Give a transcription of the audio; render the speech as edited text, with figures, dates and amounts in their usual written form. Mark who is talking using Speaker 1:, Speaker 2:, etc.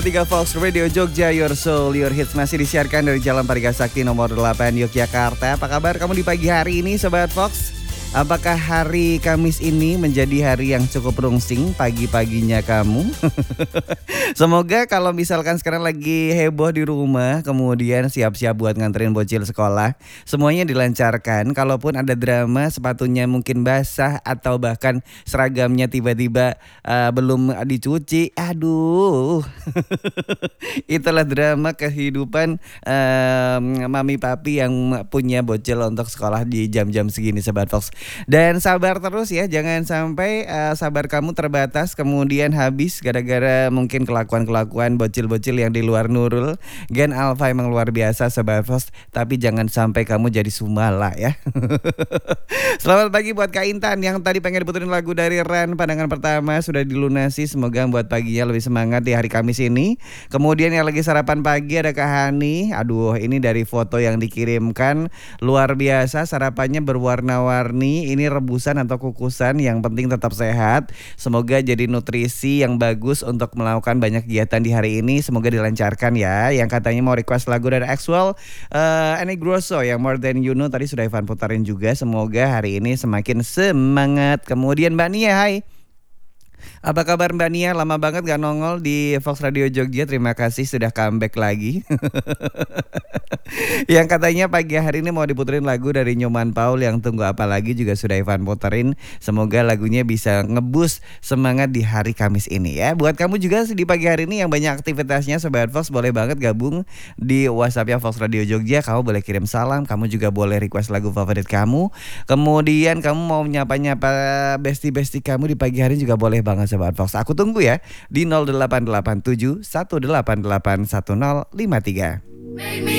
Speaker 1: Tiga Fox Radio Jogja, Your Soul, Your Hits masih disiarkan dari Jalan Parigasakti nomor 8 Yogyakarta. Apa kabar kamu di pagi hari ini Sobat Fox? Apakah hari Kamis ini menjadi hari yang cukup rungsing pagi-paginya kamu? Semoga kalau misalkan sekarang lagi heboh di rumah, kemudian siap-siap buat nganterin bocil sekolah, semuanya dilancarkan. Kalaupun ada drama, sepatunya mungkin basah atau bahkan seragamnya tiba-tiba belum dicuci, aduh. Itulah drama kehidupan mami papi yang punya bocil untuk sekolah di jam-jam segini Sobat Fox. Dan sabar terus ya, jangan sampai sabar kamu terbatas kemudian habis gara-gara mungkin kelakuan-kelakuan bocil-bocil yang di luar Nurul. Gen Alpha emang luar biasa Sobat Fox, tapi jangan sampai kamu jadi Sumala ya. Selamat pagi buat Kak Intan yang tadi pengen diputerin lagu dari Ran, pandangan pertama sudah dilunasi. Semoga buat paginya lebih semangat di hari Kamis ini. Kemudian yang lagi sarapan pagi ada Kak Hani. Aduh, ini dari foto yang dikirimkan luar biasa, sarapannya berwarna-warni. Ini rebusan atau kukusan, yang penting tetap sehat. Semoga jadi nutrisi yang bagus untuk melakukan banyak kegiatan di hari ini. Semoga dilancarkan ya. Yang katanya mau request lagu dari Axwell, Annie Grosso yang More Than You Know tadi sudah Ivan putarin juga. Semoga hari ini semakin semangat. Kemudian Mbak Nia, hai. Apa kabar Mbak Nia? Lama banget gak nongol di Fox Radio Jogja. Terima kasih sudah comeback lagi. Yang katanya pagi hari ini mau diputerin lagu dari Nyoman Paul yang Tunggu Apa Lagi juga sudah Ivan puterin. Semoga lagunya bisa ngeboost semangat di hari Kamis ini ya. Buat kamu juga di pagi hari ini yang banyak aktivitasnya Sobat Fox, boleh banget gabung di WhatsAppnya Fox Radio Jogja. Kamu boleh kirim salam, kamu juga boleh request lagu favorit kamu. Kemudian kamu mau nyapa-nyapa bestie-bestie kamu di pagi hari juga boleh banget Sobat Fox. Aku tunggu ya di 0887 188 1053.